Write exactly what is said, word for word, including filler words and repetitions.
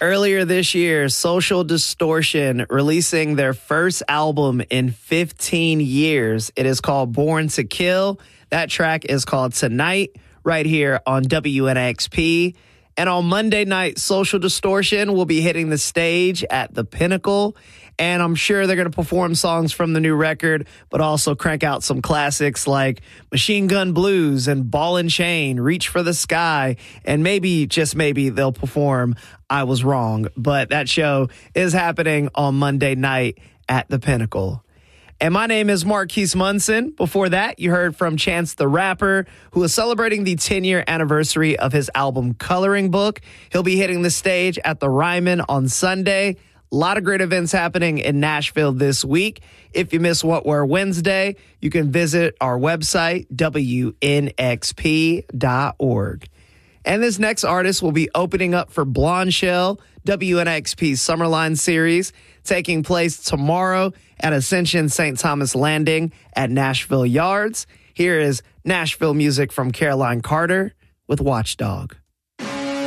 Earlier this year, Social Distortion releasing their first album in fifteen years. It is called Born to Kill. That track is called Tonight, right here on W N X P. And on Monday night, Social Distortion will be hitting the stage at the Pinnacle. And I'm sure they're going to perform songs from the new record, but also crank out some classics like Machine Gun Blues and Ball and Chain, Reach for the Sky, and maybe, just maybe, they'll perform I Was Wrong. But that show is happening on Monday night at the Pinnacle. And my name is Marquise Munson. Before that, you heard from Chance the Rapper, who is celebrating the ten-year anniversary of his album Coloring Book. He'll be hitting the stage at the Ryman on Sunday. A lot of great events happening in Nashville this week. If you miss What Were Wednesday, you can visit our website, W N X P dot org. And this next artist will be opening up for Blonde Shell, W N X P's Summerline series, taking place tomorrow at Ascension Saint Thomas Landing at Nashville Yards. Here is Nashville music from Caroline Carter with Watchdog.